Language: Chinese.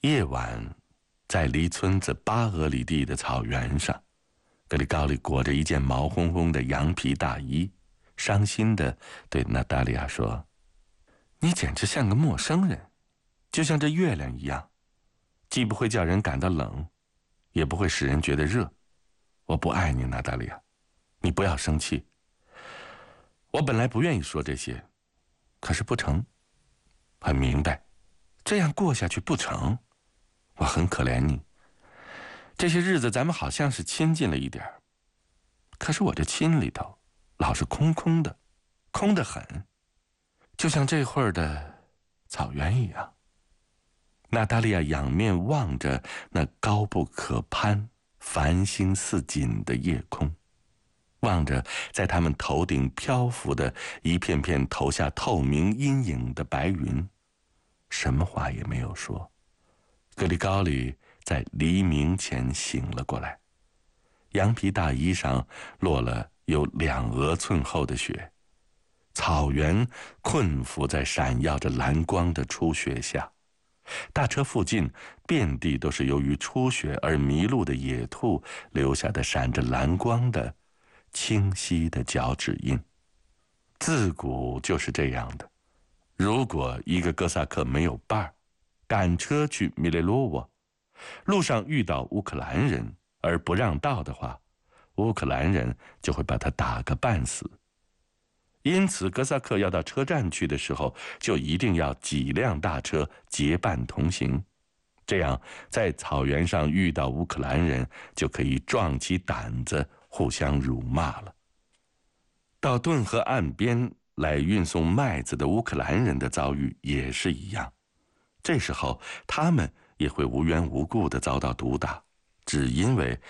夜晚，在离村子8俄里地的草原上，格里高利裹着一件毛烘烘的羊皮大衣，伤心地对娜达莉亚说：“你简直像个陌生人，就像这月亮一样，既不会叫人感到冷，也不会使人觉得热。我不爱你，娜达莉亚，你不要生气。我本来不愿意说这些，可是不成，很明白，这样过下去不成。我很可怜你，这些日子咱们好像是亲近了一点，可是我这心里头老是空空的，空得很，就像这会儿的草原一样。”娜达莉亚仰面望着那高不可攀、繁星似锦的夜空，望着在他们头顶漂浮的一片片投下透明阴影的白云，什么话也没有说。格里高利在黎明前醒了过来，羊皮大衣上落了有2俄寸厚的雪，草原困伏在闪耀着蓝光的初雪下，大车附近遍地都是由于初雪而迷路的野兔留下的闪着蓝光的清晰的脚趾印。自古就是这样的，如果一个哥萨克没有伴儿，赶车去米列罗沃，路上遇到乌克兰人而不让道的话，乌克兰人就会把他打个半死。因此哥萨克要到车站去的时候，就一定要几辆大车结伴同行，这样在草原上遇到乌克兰人就可以壮起胆子互相辱骂了。到顿河岸边来运送麦子的乌克兰人的遭遇也是一样，这时候他们也会无缘无故地遭到毒打，只因为